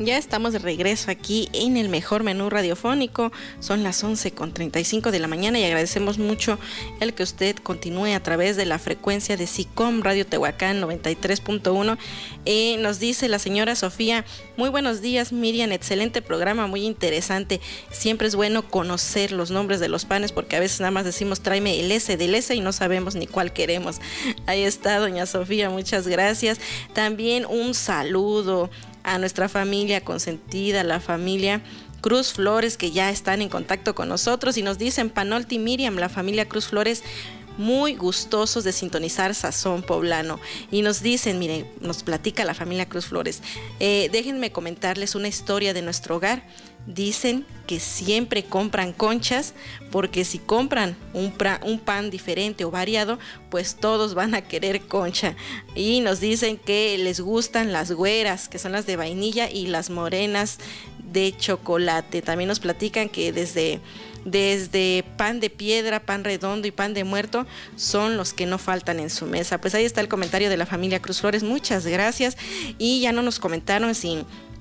Ya estamos de regreso aquí en el mejor menú radiofónico. Son las 11:35 de la mañana y agradecemos mucho el que usted continúe a través de la frecuencia de SICOM Radio Tehuacán 93.1. Nos dice la señora Sofía: muy buenos días, Miriam, excelente programa, muy interesante. Siempre es bueno conocer los nombres de los panes porque a veces nada más decimos tráeme el S del S y no sabemos ni cuál queremos. Ahí está doña Sofía, muchas gracias. También un saludo a nuestra familia consentida, la familia Cruz Flores, que ya están en contacto con nosotros y nos dicen: Panolti, Miriam, la familia Cruz Flores, muy gustosos de sintonizar Sazón Poblano. Y nos dicen, miren, nos platica la familia Cruz Flores, déjenme comentarles una historia de nuestro hogar. Dicen que siempre compran conchas porque si compran un pan diferente o variado, pues todos van a querer concha. Y nos dicen que les gustan las güeras, que son las de vainilla, y las morenas de chocolate. También nos platican que desde pan de piedra, pan redondo y pan de muerto son los que no faltan en su mesa. Pues ahí está el comentario de la familia Cruz Flores, muchas gracias. Y ya no nos comentaron si